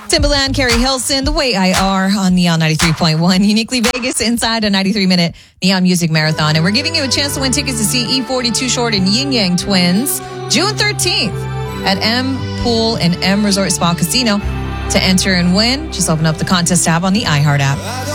Timbaland, Carrie Hilson, The Way I Are on Neon 93.1. Uniquely Vegas inside a 93-minute Neon Music Marathon. And we're giving you a chance to win tickets to see E42 Short and Yin Yang Twins June 13th at M Pool and M Resort Spa Casino. To enter and win, just open up the contest tab on the iHeart app.